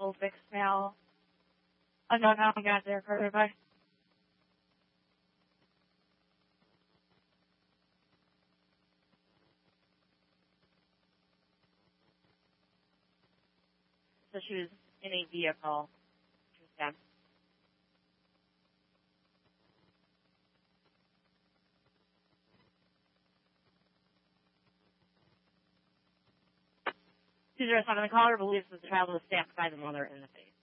medical fixed now. Unknown how we got there, Carter, bye. So she was in a vehicle. She was stabbed. The caller believes that the child was stabbed by the mother in the face.